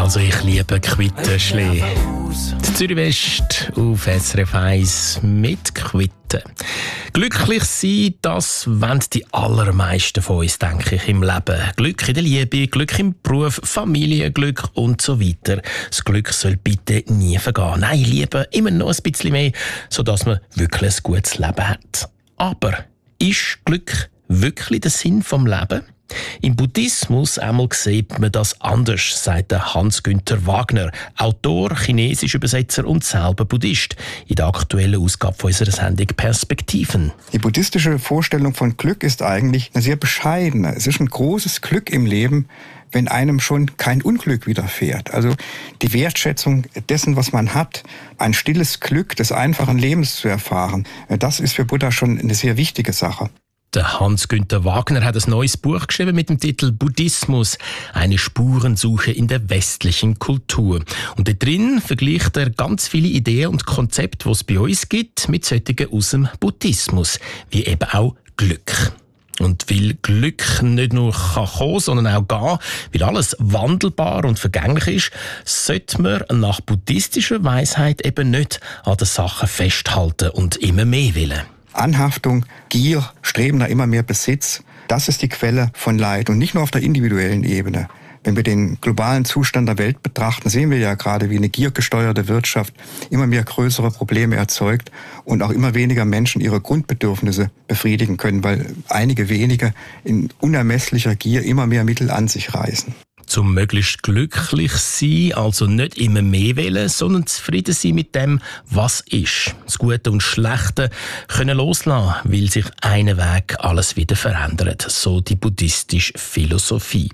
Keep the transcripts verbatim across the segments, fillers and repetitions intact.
Also ich liebe Quittenschlee. Die Zürich West auf S R F eins mit Quitten. Glücklich sein, das wollen die allermeisten von uns, denke ich, im Leben. Glück in der Liebe, Glück im Beruf, Familienglück und so weiter. Das Glück soll bitte nie vergehen. Nein, lieber immer noch ein bisschen mehr, sodass man wirklich ein gutes Leben hat. Aber ist Glück wirklich der Sinn vom Leben? Im Buddhismus einmal sieht man das anders, sagt Hans-Günther Wagner, Autor, chinesischer Übersetzer und selber Buddhist, in der aktuellen Ausgabe unserer Sendung Perspektiven. Die buddhistische Vorstellung von Glück ist eigentlich eine sehr bescheidene. Es ist ein großes Glück im Leben, wenn einem schon kein Unglück widerfährt. Also die Wertschätzung dessen, was man hat, ein stilles Glück des einfachen Lebens zu erfahren, das ist für Buddha schon eine sehr wichtige Sache. Der Hans-Günther Wagner hat ein neues Buch geschrieben mit dem Titel Buddhismus, eine Spurensuche in der westlichen Kultur. Und da drin vergleicht er ganz viele Ideen und Konzepte, die es bei uns gibt, mit solchen aus dem Buddhismus, wie eben auch Glück. Und weil Glück nicht nur kann kommen, sondern auch gehen, weil alles wandelbar und vergänglich ist, sollte man nach buddhistischer Weisheit eben nicht an den Sachen festhalten und immer mehr wollen. Anhaftung, Gier, Streben nach immer mehr Besitz, das ist die Quelle von Leid. Und nicht nur auf der individuellen Ebene. Wenn wir den globalen Zustand der Welt betrachten, sehen wir ja gerade, wie eine giergesteuerte Wirtschaft immer mehr größere Probleme erzeugt und auch immer weniger Menschen ihre Grundbedürfnisse befriedigen können, weil einige wenige in unermesslicher Gier immer mehr Mittel an sich reißen. Zum möglichst glücklich sein, also nicht immer mehr wollen, sondern zufrieden sein mit dem, was ist. Das Gute und Schlechte können loslassen, weil sich einen Weg alles wieder verändert. So die buddhistische Philosophie.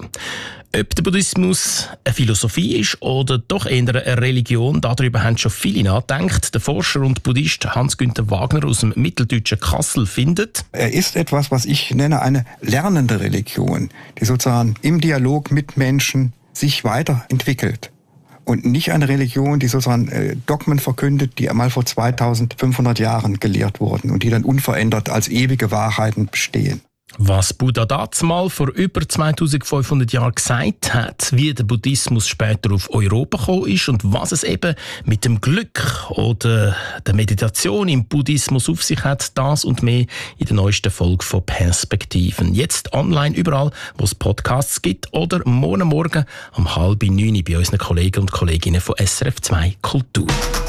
Ob der Buddhismus eine Philosophie ist oder doch eher eine Religion, darüber haben schon viele nachgedacht. Der Forscher und Buddhist Hans-Günther Wagner aus dem mitteldeutschen Kassel findet: Er ist etwas, was ich nenne eine lernende Religion, die sozusagen im Dialog mit Menschen sich weiterentwickelt. Und nicht eine Religion, die sozusagen äh, Dogmen verkündet, die einmal vor zweitausendfünfhundert Jahren gelehrt wurden und die dann unverändert als ewige Wahrheiten bestehen. Was Buddha dazumal vor über zweitausendfünfhundert Jahren gesagt hat, wie der Buddhismus später auf Europa gekommen ist und was es eben mit dem Glück oder der Meditation im Buddhismus auf sich hat, das und mehr in der neuesten Folge von Perspektiven. Jetzt online überall, wo es Podcasts gibt oder morgen Morgen um halb neun bei unseren Kollegen und Kolleginnen von S R F zwei Kultur.